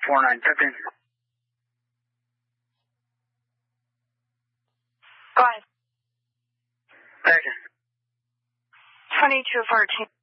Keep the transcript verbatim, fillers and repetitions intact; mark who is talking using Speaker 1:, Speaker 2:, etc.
Speaker 1: four nine, fifteen.
Speaker 2: Go ahead.
Speaker 1: Thank you.
Speaker 2: twenty-two fourteen.